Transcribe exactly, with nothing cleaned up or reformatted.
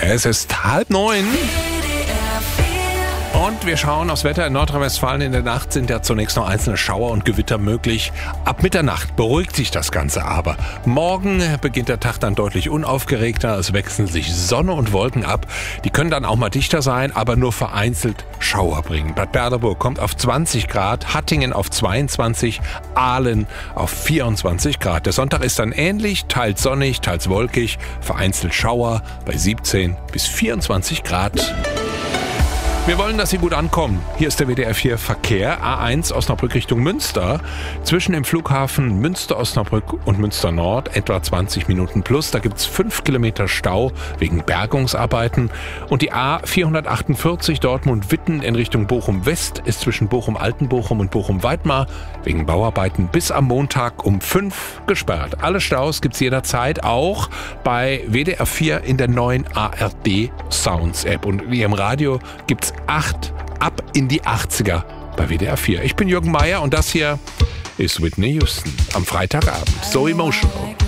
Es ist halb neun. Und wir schauen aufs Wetter in Nordrhein-Westfalen. In der Nacht sind ja zunächst noch einzelne Schauer und Gewitter möglich. Ab Mitternacht beruhigt sich das Ganze aber. Morgen beginnt der Tag dann deutlich unaufgeregter. Es wechseln sich Sonne und Wolken ab. Die können dann auch mal dichter sein, aber nur vereinzelt Schauer bringen. Bad Berleburg kommt auf zwanzig Grad, Hattingen auf zweiundzwanzig, Aalen auf vierundzwanzig Grad. Der Sonntag ist dann ähnlich, teils sonnig, teils wolkig, vereinzelt Schauer bei siebzehn bis vierundzwanzig Grad. Wir wollen, dass Sie gut ankommen. Hier ist der W D R vier Verkehr. A eins Osnabrück Richtung Münster. Zwischen dem Flughafen Münster-Osnabrück und Münster-Nord etwa zwanzig Minuten plus. Da gibt es fünf Kilometer Stau wegen Bergungsarbeiten. Und die A vierhundertachtundvierzig Dortmund-Witten in Richtung Bochum-West ist zwischen Bochum-Altenbochum und Bochum-Weidmar wegen Bauarbeiten bis am Montag um fünf gesperrt. Alle Staus gibt es jederzeit auch bei W D R vier in der neuen A R D Sounds App. Und wie im Radio gibt es acht ab in die achtziger bei W D R vier. Ich bin Jürgen Meier und das hier ist Whitney Houston am Freitagabend. So emotional.